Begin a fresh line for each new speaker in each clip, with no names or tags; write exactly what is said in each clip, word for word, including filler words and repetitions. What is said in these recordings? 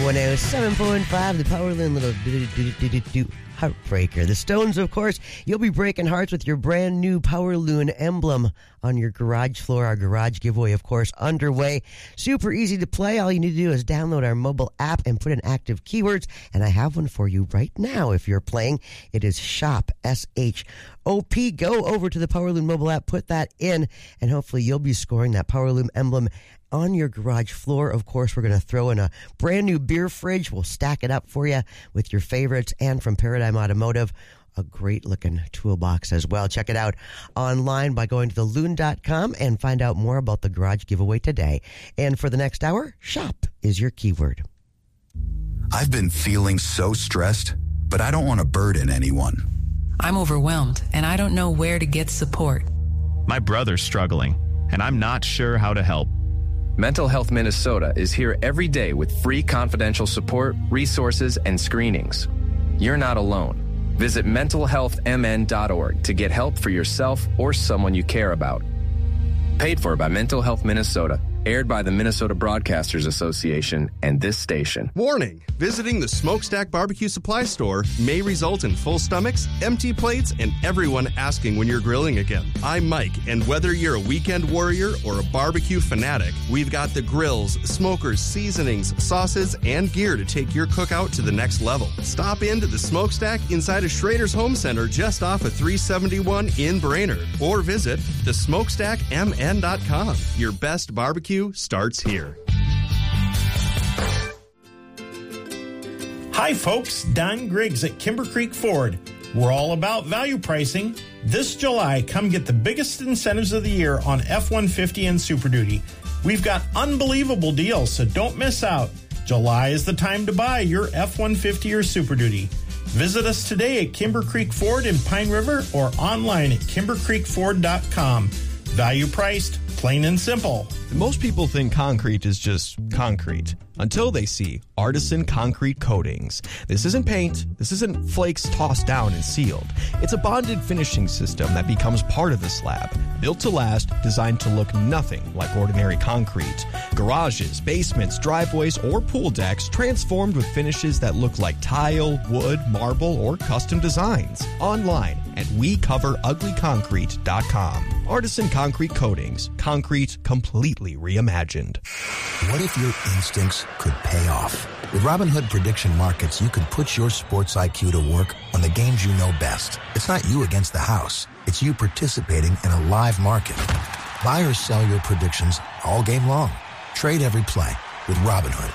one oh seven point five, the Powerland little do-do-do-do-do heartbreaker. The Stones, of course. You'll be breaking hearts with your brand new Powerloon emblem on your garage floor. Our garage giveaway, of course, underway. Super easy to play. All you need to do is download our mobile app and put in active keywords. And I have one for you right now if you're playing. It is SHOP, S H O P. Go over to the Powerloon mobile app, put that in, and hopefully you'll be scoring that Powerloon emblem on your garage floor. Of course, we're going to throw in a brand new beer fridge. We'll stack it up for you with your favorites, and from Paradigm Automotive, a great looking toolbox as well. Check it out online by going to the loon dot com and find out more about the garage giveaway today. And for the next hour, shop is your keyword.
I've been feeling so stressed, but I don't want to burden anyone.
I'm overwhelmed, and I don't know where to get support.
My brother's struggling, and I'm not sure how to help.
Mental Health Minnesota is here every day with free confidential support, resources, and screenings. You're not alone. Visit mental health m n dot org to get help for yourself or someone you care about. Paid for by Mental Health Minnesota. Aired by the Minnesota Broadcasters Association and this station.
Warning! Visiting the Smokestack Barbecue Supply Store may result in full stomachs, empty plates, and everyone asking when you're grilling again. I'm Mike, and whether you're a weekend warrior or a barbecue fanatic, we've got the grills, smokers, seasonings, sauces, and gear to take your cookout to the next level. Stop into the Smokestack inside of Schrader's Home Center just off of three seventy-one in Brainerd, or visit the smokestack m n dot com. Your best barbecue starts here.
Hi folks, Don Griggs at Kimber Creek Ford. We're all about value pricing. This July, come get the biggest incentives of the year on F one fifty and Super Duty. We've got unbelievable deals, so don't miss out. July is the time to buy your F one fifty or Super Duty. Visit us today at Kimber Creek Ford in Pine River or online at kimber creek ford dot com. Value priced, plain and simple.
Most people think concrete is just concrete until they see Artisan Concrete Coatings. This isn't paint. This isn't flakes tossed down and sealed. It's a bonded finishing system that becomes part of the slab. Built to last, designed to look nothing like ordinary concrete. Garages, basements, driveways, or pool decks transformed with finishes that look like tile, wood, marble, or custom designs. Online at we cover ugly concrete dot com. Artisan Concrete Coatings. Concrete completely reimagined.
What if your instincts could pay off? With Robinhood Prediction Markets, you could put your sports I Q to work on the games you know best. It's not you against the house. It's you participating in a live market. Buy or sell your predictions all game long. Trade every play with Robinhood.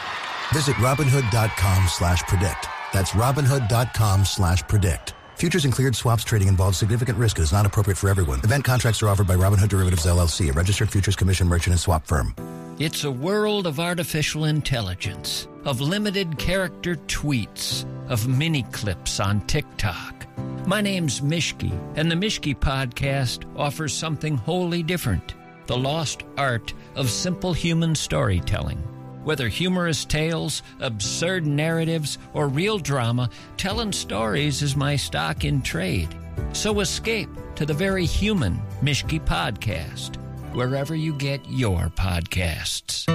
Visit Robinhood dot com slash predict. That's Robinhood dot com slash predict. Futures and cleared swaps trading involves significant risk and is not appropriate for everyone. Event contracts are offered by Robinhood Derivatives, L L C, a registered futures commission merchant and swap firm.
It's a world of artificial intelligence, of limited character tweets, of mini clips on TikTok. My name's Mishki, and the Mishki Podcast offers something wholly different, the lost art of simple human storytelling. Whether humorous tales, absurd narratives, or real drama, telling stories is my stock in trade. So escape to the very human Mishki Podcast, wherever you get your podcasts.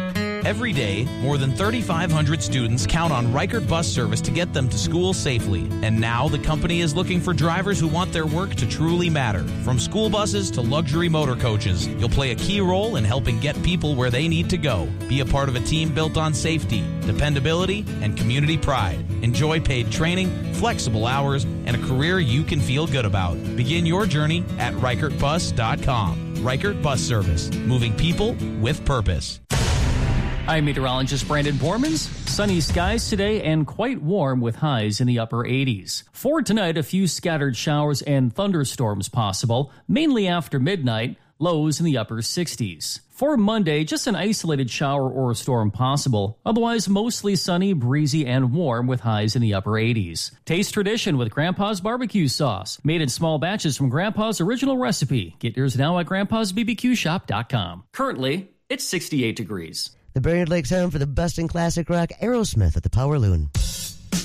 Every day, more than thirty-five hundred students count on Reichert Bus Service to get them to school safely. And now the company is looking for drivers who want their work to truly matter. From school buses to luxury motor coaches, you'll play a key role in helping get people where they need to go. Be a part of a team built on safety, dependability, and community pride. Enjoy paid training, flexible hours, and a career you can feel good about. Begin your journey at Reichert Bus dot com. Reichert Bus Service, moving people with purpose.
I'm meteorologist Brandon Bormans. Sunny skies today and quite warm with highs in the upper eighties. For tonight, a few scattered showers and thunderstorms possible, mainly after midnight, lows in the upper sixties. For Monday, just an isolated shower or a storm possible. Otherwise, mostly sunny, breezy, and warm with highs in the upper eighties. Taste tradition with Grandpa's barbecue sauce. Made in small batches from Grandpa's original recipe. Get yours now at grandpas b b q shop dot com. Currently, it's sixty-eight degrees.
The Brainerd Lakes home for the best in classic rock, Aerosmith at the Powerloon.